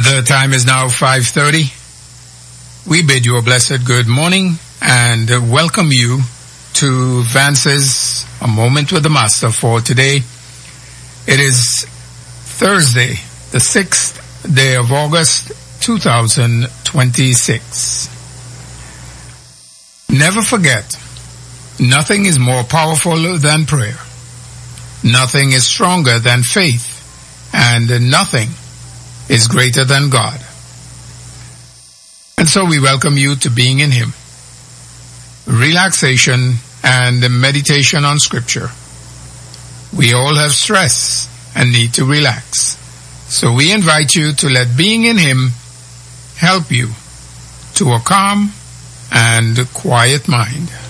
The time is now 5:30. We bid you a blessed good morning and welcome you to Vance's A Moment with the Master for today. It is Thursday, the 6th day of August, 2026. Never forget, nothing is more powerful than prayer. Nothing is stronger than faith, and nothing is greater than God. And so we welcome you to being in Him. Relaxation and meditation on Scripture. We all have stress and need to relax. So we invite you to let being in Him help you to a calm and quiet mind.